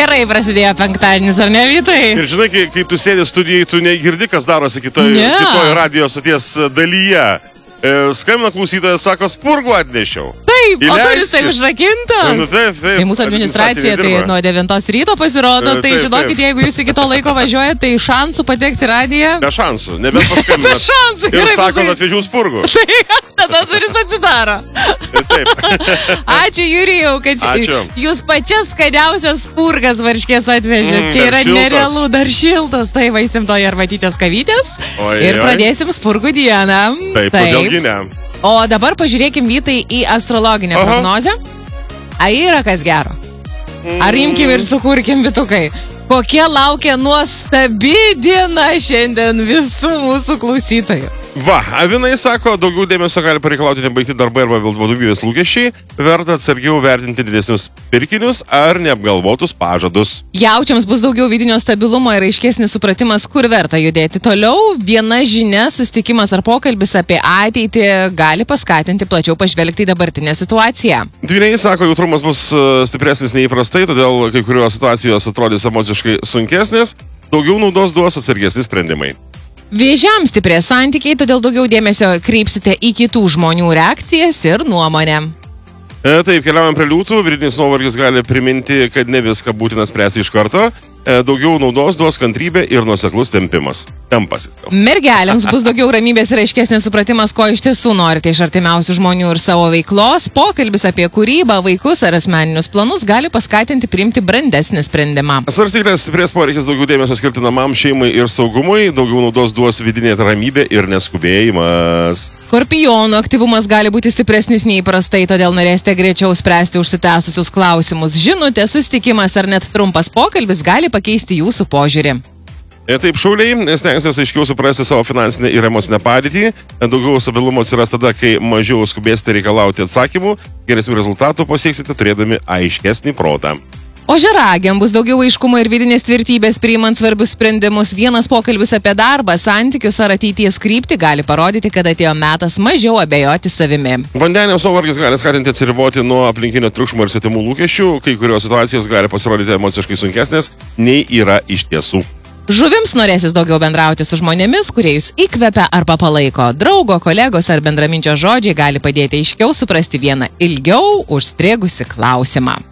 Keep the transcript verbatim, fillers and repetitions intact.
Gerai prasidėjo penktadienis, ar ne, Vytai? Ir žinai, kai, kai tu sėdi studijai, tu negirdi, kas darosi kitoje Ne. kitoj radio stoties dalyje. E, skambina klausytojas, sako, spurgų atnešiau. Taip, o Įleiskit. turis tai užrakintas. Nu, taip, taip. Tai mūsų administracija tai dirba. nuo devintos ryto pasirodo, E, tai taip, žinokit, taip. jeigu jūs iki to laiko važiuojate, tai šansų patekti į radiją. Be šansų, nebent paskambinat. Be šansų, Ir gerai sako, pasakyt. atvežiau spurgų. Tai tada turis atsidaro. Taip. Ačiū, Jurijau, kad Ačiū. jūs pačias skaniausias spurgas varškės atvežėt. Mm, Čia dar yra šiltas. nerealu, dar šiltas. Tai vaisim to arbatytės kavytės Oi, ir oi. pradėsim spurgų dieną. Taip, kodėlgi ne. O dabar pažiūrėkim, Vytai, į astrologinę Aha. prognozę. Ar yra kas gero? Ar imkim ir sukurkim, Vytukai? Kokia laukia nuostabi diena šiandien visų mūsų klausytojų? Va, avinai sako, daugiau dėmesio gali pareikalauti nebaigti darbai arba vadovybės lūkesčiai, verta atsargiau vertinti didesnius pirkinius ar neapgalvotus pažadus. Jaučiams bus daugiau vidinio stabilumo ir aiškesnis supratimas, kur verta judėti toliau. Viena žinia, susitikimas ar pokalbis apie ateitį gali paskatinti plačiau pažvelgti į dabartinę situaciją. Dvyniai sako, jautrumas bus e, stipresnis neįprastai, todėl kai kurios situacijos atrodys emociškai sunkesnės, daugiau naudos duos atsargesni sprendimai. Vėžiams stiprės santykiai, todėl daugiau dėmesio kreipsite į kitų žmonių reakcijas ir nuomonę. E, taip, keliaujam prie liūtų, vidinis nuovargis gali priminti, kad ne viską būtina spręsti iš karto, e, daugiau naudos duos kantrybė ir nuoseklus tempimas. Tempas. Mergelėms bus daugiau ramybės ir aiškesnis supratimas, ko iš tiesų norite iš artimiausių žmonių ir savo veiklos. Pokalbis apie kūrybą, vaikus ar asmeninius planus gali paskatinti priimti brandesnį sprendimą. Svarstyklės stiprės poreikis daugiau dėmesio skirti namam, šeimai ir saugumui, daugiau naudos duos vidinė ramybė ir neskubėjimas. Skorpionų aktyvumas gali būti stipresnis nei įprastai, todėl norėsite greičiau spręsti užsitęsusius klausimus. Žinutė, susitikimas ar net trumpas pokalbis gali pakeisti jūsų požiūrį. E, taip, šauliai, stengsitės aiškiau suprasti savo finansinę ir emocinę padėtį. E, daugiau stabilumo atsiras tada, kai mažiau skubėsite reikalauti atsakymų, geresnių rezultatų pasieksite turėdami aiškesnį protą. Ožiaragiam bus daugiau aiškumo ir vidinės tvirtybės priimant svarbius sprendimus. Vienas pokalbis apie darbą, santykius ar ateities kryptį gali parodyti, kad atėjo metas mažiau abejoti savimi. Vandeniaus nuovargis gali skatinti atsiriboti nuo aplinkinio triukšmo ir svetimų lūkesčių, kai kurios situacijos gali pasirodyti emociškai sunkesnės, nei yra iš tiesų. Žuvims norėsis daugiau bendrauti su žmonėmis, kurie jūs įkvepia arba palaiko. Draugo, kolegos ar bendraminčio žodžiai gali padėti aiškiau suprasti vieną ilgiau užstrigusi klausimą.